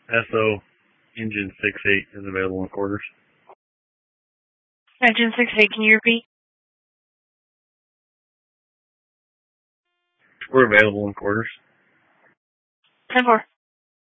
SO engine 6-8 is available in quarters. Engine 6-8, can you repeat? We're available in quarters. 10-4.